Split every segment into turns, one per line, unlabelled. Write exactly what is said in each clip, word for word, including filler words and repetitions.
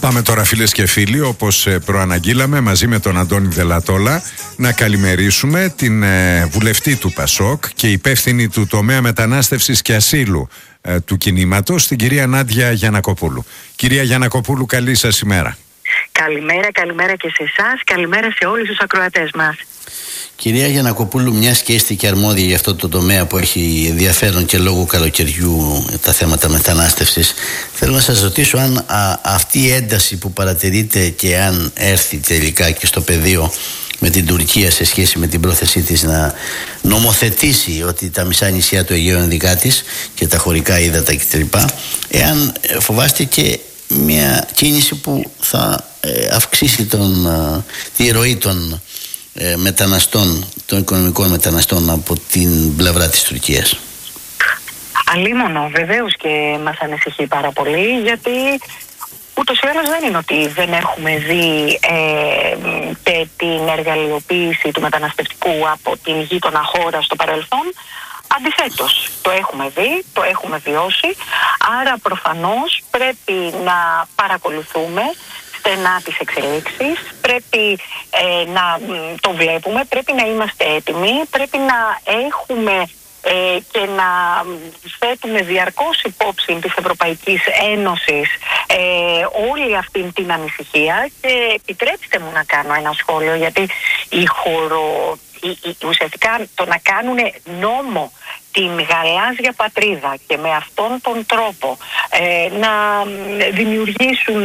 Πάμε τώρα, φίλες και φίλοι, όπως προαναγγείλαμε, μαζί με τον Αντώνη Δελατόλα, να καλημερίσουμε την ε, βουλευτή του Πασόκ και υπεύθυνη του τομέα μετανάστευσης και ασύλου ε, του κινήματος, την κυρία Νάντια Γιαννακοπούλου. Κυρία Γιαννακοπούλου, καλή σας ημέρα.
Καλημέρα, καλημέρα και σε εσάς, καλημέρα σε όλους τους ακροατές μας.
Κυρία Γιαννακοπούλου, μιας και είστε και αρμόδια για αυτό το τομέα που έχει ενδιαφέρον και λόγω καλοκαιριού τα θέματα μετανάστευσης, θέλω να σας ρωτήσω αν α, αυτή η ένταση που παρατηρείτε και αν έρθει τελικά και στο πεδίο με την Τουρκία σε σχέση με την πρόθεσή της να νομοθετήσει ότι τα μισά νησιά του Αιγαίου είναι δικά της και τα χωρικά ύδατα κτλ., εάν φοβάστε και μια κίνηση που θα ε, αυξήσει τον, ε, τη ροή των ε, μεταναστών, των οικονομικών μεταναστών από την πλευρά της Τουρκίας.
Αλίμονο, βεβαίως και μας ανησυχεί πάρα πολύ, γιατί ούτως ή άλλως δεν είναι ότι δεν έχουμε δει ε, και την εργαλειοποίηση του μεταναστευτικού από την γείτονα χώρα στο παρελθόν. Αντιθέτως, το έχουμε δει, το έχουμε βιώσει, άρα προφανώς πρέπει να παρακολουθούμε στενά τις εξελίξεις, πρέπει ε, να το βλέπουμε, πρέπει να είμαστε έτοιμοι, πρέπει να έχουμε ε, και να θέτουμε διαρκώς υπόψη της Ευρωπαϊκής Ένωσης ε, όλη αυτή την ανησυχία. Και επιτρέψτε μου να κάνω ένα σχόλιο, γιατί η χωρο... ουσιαστικά το να κάνουν νόμο την γαλάζια πατρίδα και με αυτόν τον τρόπο ε, να δημιουργήσουν ε,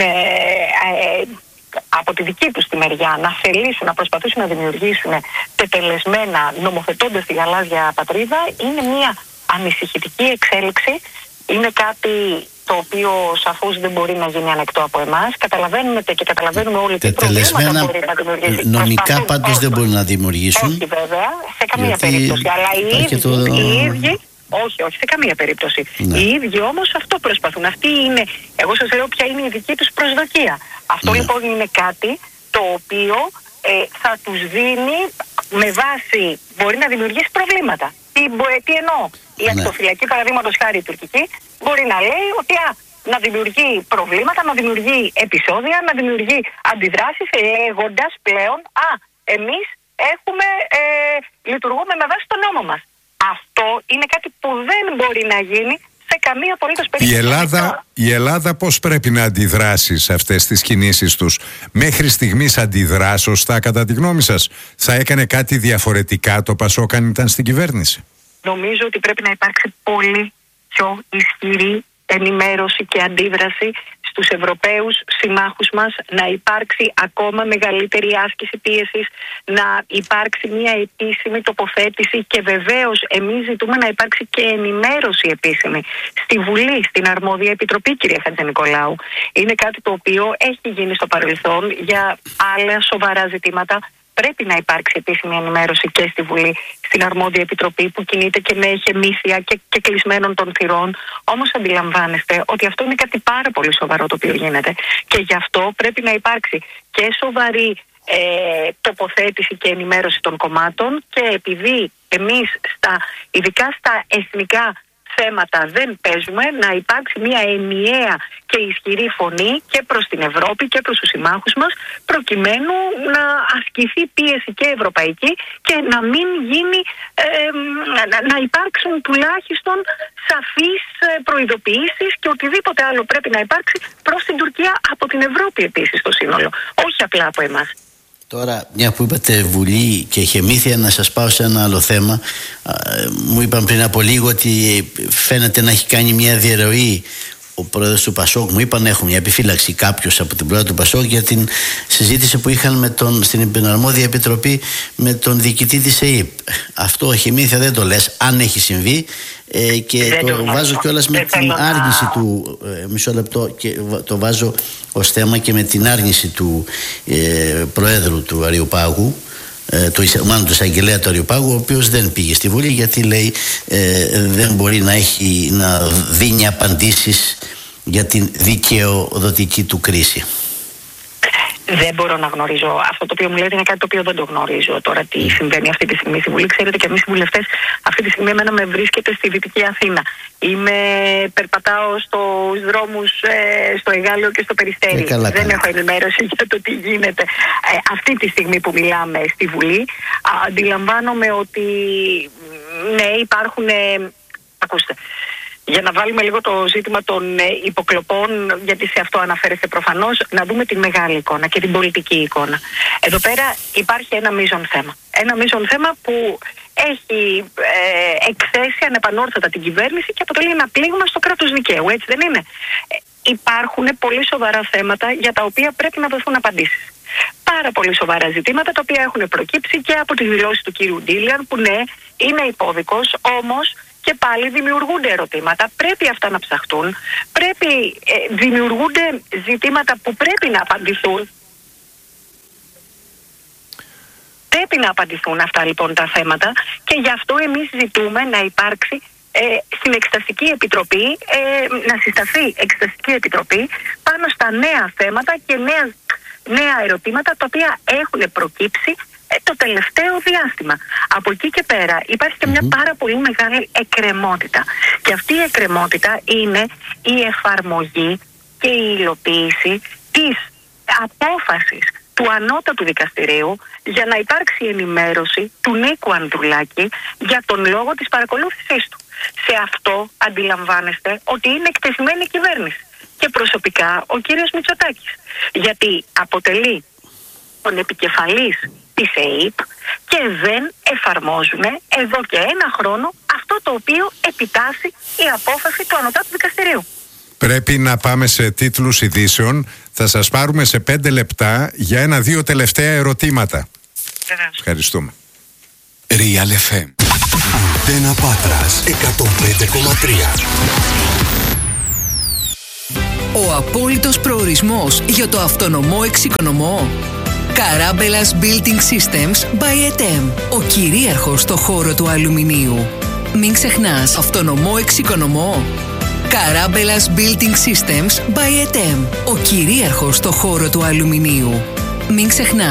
ε, από τη δική τους τη μεριά, να θελήσουν, να προσπαθήσουν να δημιουργήσουν τετελεσμένα νομοθετώντας τη γαλάζια πατρίδα, είναι μια ανησυχητική εξέλιξη. Είναι κάτι το οποίο σαφώς δεν μπορεί να γίνει ανεκτό από εμάς. Καταλαβαίνουμε και καταλαβαίνουμε όλοι τι προβλήματα μπορεί να δημιουργήσει.
Νομικά πάντως δεν μπορούν να δημιουργήσουν.
Όχι βέβαια, σε καμία γιατί περίπτωση. Αλλά οι ίδιοι, το... οι ίδιοι, όχι, όχι, σε καμία περίπτωση. Ναι. Οι ίδιοι όμως αυτό προσπαθούν. Αυτή είναι, εγώ σας λέω ποια είναι η δική τους προσδοκία. Αυτό ναι. λοιπόν είναι κάτι το οποίο ε, θα τους δίνει με βάση, μπορεί να δημιουργήσει προβλήματα. Τι, τι εννοώ. Η ναι. ακτοφυλακή, παραδείγματος χάρη η τουρκική, μπορεί να λέει ότι α, να δημιουργεί προβλήματα, να δημιουργεί επεισόδια, να δημιουργεί αντιδράσεις, λέγοντας πλέον α, εμείς έχουμε, ε, λειτουργούμε με βάση τον νόμο μας. Αυτό είναι κάτι που δεν μπορεί να γίνει σε καμία απολύτως περίπτωση.
Η Ελλάδα, η Ελλάδα πώς πρέπει να αντιδράσει σε αυτές τις κινήσεις τους? Μέχρι στιγμής αντιδρά σωστά κατά τη γνώμη σας? Θα έκανε κάτι διαφορετικά το Πασόκ αν ήταν στην κυβέρνηση?
Νομίζω ότι πρέπει να υπάρξει πολύ πιο ισχυρή ενημέρωση και αντίδραση στους Ευρωπαίους συμμάχους μας, να υπάρξει ακόμα μεγαλύτερη άσκηση πίεσης, να υπάρξει μια επίσημη τοποθέτηση και βεβαίως εμείς ζητούμε να υπάρξει και ενημέρωση επίσημη στη Βουλή, στην αρμόδια επιτροπή, κυρία Χατζηνικολάου. Είναι κάτι το οποίο έχει γίνει στο παρελθόν για άλλα σοβαρά ζητήματα. Πρέπει να υπάρξει επίσημη ενημέρωση και στη Βουλή, στην αρμόδια επιτροπή που κινείται και με εχεμήθεια και, και κλεισμένων των θυρών. Όμως αντιλαμβάνεστε ότι αυτό είναι κάτι πάρα πολύ σοβαρό το οποίο γίνεται. Και γι' αυτό πρέπει να υπάρξει και σοβαρή ε, τοποθέτηση και ενημέρωση των κομμάτων, και επειδή εμείς στα, ειδικά στα εθνικά θέματα δεν παίζουμε, να υπάρξει μια ενιαία και ισχυρή φωνή και προς την Ευρώπη και προς τους συμμάχους μας, προκειμένου να ασκηθεί πίεση και ευρωπαϊκή και να μην γίνει, ε, να, να υπάρξουν τουλάχιστον σαφείς προειδοποιήσεις και οτιδήποτε άλλο πρέπει να υπάρξει προς την Τουρκία από την Ευρώπη επίσης στο σύνολο, όχι απλά από εμάς.
Τώρα, μια που είπατε Βουλή και εχεμήθεια, να σας πάω σε ένα άλλο θέμα. Μου είπαν πριν από λίγο ότι φαίνεται να έχει κάνει μια διαρροή ο πρόεδρος του Πασόκ. Μου είπαν έχουν μια επιφύλαξη κάποιος από την πλευρά του Πασόκ για την συζήτηση που είχαν με τον, στην αρμόδια επιτροπή με τον διοικητή της ΕΕΠ. Αυτό εχεμήθεια δεν το λες, αν έχει συμβεί. Ε, και δεν το βάζω κιόλας με την άρνηση του ε, μισό λεπτό, και το βάζω ως θέμα και με την άρνηση του ε, Προέδρου του Αριοπάγου, ε, του, μάλλον του εισαγγελέα του Αριοπάγου, ο οποίος δεν πήγε στη Βουλή γιατί λέει ε, δεν μπορεί να, έχει, να δίνει απαντήσεις για την δικαιοδοτική του κρίση.
Δεν μπορώ να γνωρίζω. Αυτό το οποίο μου λέτε είναι κάτι το οποίο δεν το γνωρίζω τώρα τι συμβαίνει αυτή τη στιγμή στη Βουλή. Ξέρετε και εμείς οι βουλευτές αυτή τη στιγμή εμένα με βρίσκεται στη Δυτική Αθήνα. Είμαι, περπατάω στους δρόμους, ε, στο Εγάλεο και στο Περιστέρι. Ε, καλά, δεν καλά. έχω ενημέρωση για το τι γίνεται. Ε, αυτή τη στιγμή που μιλάμε στη Βουλή, α, αντιλαμβάνομαι ότι ναι, υπάρχουν. Ε, ακούστε. Για να βάλουμε λίγο το ζήτημα των ε, υποκλοπών, γιατί σε αυτό αναφέρεστε προφανώς, να δούμε τη μεγάλη εικόνα και την πολιτική εικόνα. Εδώ πέρα υπάρχει ένα μείζον θέμα. Ένα μείζον θέμα που έχει ε, εκθέσει ανεπανόρθωτα την κυβέρνηση και αποτελεί ένα πλήγμα στο κράτος δικαίου, έτσι δεν είναι? Ε, υπάρχουν πολύ σοβαρά θέματα για τα οποία πρέπει να δοθούν απαντήσεις. Πάρα πολύ σοβαρά ζητήματα τα οποία έχουν προκύψει και από τις δηλώσεις του κύριου Ντίλιαν, που ναι, είναι υπόδικος, όμως και πάλι δημιουργούνται ερωτήματα, πρέπει αυτά να ψαχτούν, πρέπει, ε, δημιουργούνται ζητήματα που πρέπει να απαντηθούν. Πρέπει να απαντηθούν αυτά λοιπόν τα θέματα και γι' αυτό εμείς ζητούμε να υπάρξει ε, στην Εξεταστική Επιτροπή, ε, να συσταθεί Εξεταστική Επιτροπή πάνω στα νέα θέματα και νέα, νέα ερωτήματα τα οποία έχουν προκύψει το τελευταίο διάστημα. Από εκεί και πέρα υπάρχει και μια mm-hmm. πάρα πολύ μεγάλη εκκρεμότητα. Και αυτή η εκκρεμότητα είναι η εφαρμογή και η υλοποίηση της απόφασης του Ανώτατου Δικαστηρίου για να υπάρξει ενημέρωση του Νίκου Ανδρουλάκη για τον λόγο της παρακολούθησής του. Σε αυτό αντιλαμβάνεστε ότι είναι εκτεθειμένη η κυβέρνηση και προσωπικά ο κύριος Μητσοτάκης. Γιατί αποτελεί τον επικεφαλής της ΕΕΠ και δεν εφαρμόζουν εδώ και ένα χρόνο αυτό το οποίο επιτάσσει η απόφαση του Ανωτάτου Δικαστηρίου.
Πρέπει να πάμε σε τίτλους ειδήσεων. Θα σας πάρουμε σε πέντε λεπτά για ένα-δύο τελευταία ερωτήματα.
Βεβαίως.
Ευχαριστούμε.
Real εφ εμ. Αντένα Πάτρας εκατόν πέντε κόμμα τρία.
Ο απόλυτος προορισμός για το αυτονομό εξοικονομό. Καράμπελας Building Systems by ι τι εμ. Ο κυρίαρχος στο χώρο του αλουμινίου. Μην ξεχνάς, αυτονομό εξοικονομό. Καράμπελας Building Systems by ι τι εμ. Ο κυρίαρχος στο χώρο του αλουμινίου. Μην ξεχνάς.